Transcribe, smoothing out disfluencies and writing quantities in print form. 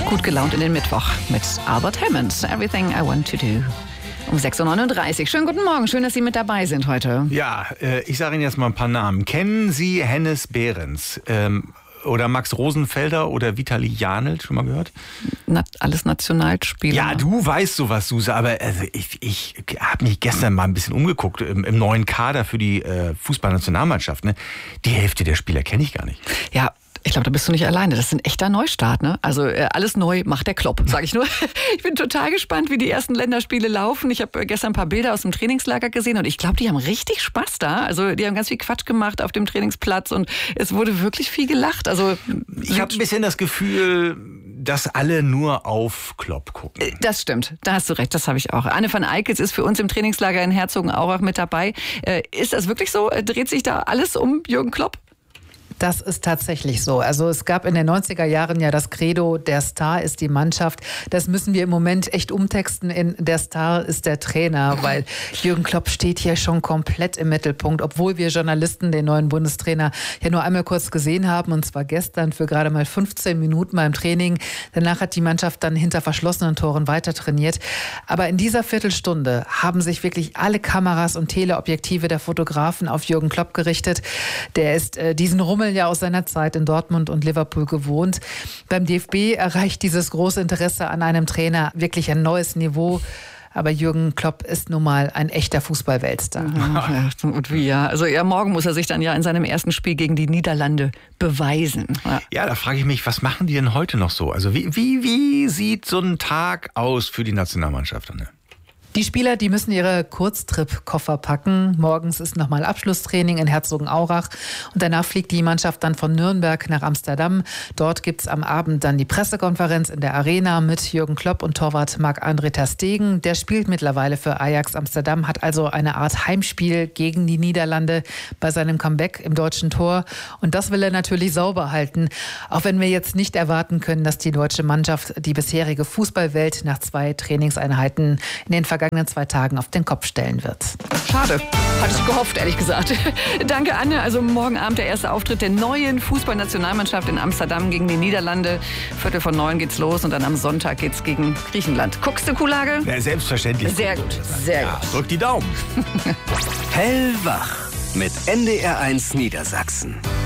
Gut gelaunt in den Mittwoch mit Albert Hammond. Everything I Want to Do. Um 6.39 Uhr. Schönen guten Morgen. Schön, dass Sie mit dabei sind heute. Ja, ich sage Ihnen jetzt mal ein paar Namen. Kennen Sie Hennes Behrens? Oder Max Rosenfelder oder Vitali Janelt, schon mal gehört? Alles Nationalspieler. Ja, du weißt sowas, Suse, aber also ich habe mich gestern mal ein bisschen umgeguckt im neuen Kader für die Fußballnationalmannschaft. Ne? Die Hälfte der Spieler kenne ich gar nicht. Ja, ich glaube, da bist du nicht alleine. Das ist ein echter Neustart, ne? Also alles neu macht der Klopp, sage ich nur. Ich bin total gespannt, wie die ersten Länderspiele laufen. Ich habe gestern ein paar Bilder aus dem Trainingslager gesehen und ich glaube, die haben richtig Spaß da. Also die haben ganz viel Quatsch gemacht auf dem Trainingsplatz und es wurde wirklich viel gelacht. Also ich habe ein bisschen das Gefühl, dass alle nur auf Klopp gucken. Das stimmt, da hast du recht, das habe ich auch. Anne van Eijkels ist für uns im Trainingslager in Herzogenaurach mit dabei. Ist das wirklich so? Dreht sich da alles um Jürgen Klopp? Das ist tatsächlich so. Also es gab in den 90er Jahren ja das Credo, der Star ist die Mannschaft. Das müssen wir im Moment echt umtexten in der Star ist der Trainer, weil Jürgen Klopp steht hier schon komplett im Mittelpunkt, obwohl wir Journalisten den neuen Bundestrainer ja nur einmal kurz gesehen haben, und zwar gestern für gerade mal 15 Minuten beim Training. Danach hat die Mannschaft dann hinter verschlossenen Toren weiter trainiert. Aber in dieser Viertelstunde haben sich wirklich alle Kameras und Teleobjektive der Fotografen auf Jürgen Klopp gerichtet. Der ist diesen Rummel ja aus seiner Zeit in Dortmund und Liverpool gewohnt. Beim DFB erreicht dieses große Interesse an einem Trainer wirklich ein neues Niveau. Aber Jürgen Klopp ist nun mal ein echter Fußballweltstar. Ja, und wie, ja. Also ja, morgen muss er sich dann ja in seinem ersten Spiel gegen die Niederlande beweisen. Ja, da frage ich mich, was machen die denn heute noch so? Also wie sieht so ein Tag aus für die Nationalmannschaft, Anne? Die Spieler, die müssen ihre Kurztrip-Koffer packen. Morgens ist nochmal Abschlusstraining in Herzogenaurach und danach fliegt die Mannschaft dann von Nürnberg nach Amsterdam. Dort gibt's am Abend dann die Pressekonferenz in der Arena mit Jürgen Klopp und Torwart Marc-André ter Stegen. Der spielt mittlerweile für Ajax Amsterdam, hat also eine Art Heimspiel gegen die Niederlande bei seinem Comeback im deutschen Tor. Und das will er natürlich sauber halten, auch wenn wir jetzt nicht erwarten können, dass die deutsche Mannschaft die bisherige Fußballwelt nach 2 Trainingseinheiten in den vergangenen 2 Tagen auf den Kopf stellen wird. Schade. Hatte ich gehofft, ehrlich gesagt. Danke, Anne. Also morgen Abend der erste Auftritt der neuen Fußballnationalmannschaft in Amsterdam gegen die Niederlande. 8:45 geht's los und dann am Sonntag geht's gegen Griechenland. Guckst du Kuhlage? Ja, selbstverständlich. Sehr gut, sehr gut. Drück die Daumen. Hellwach mit NDR1 Niedersachsen.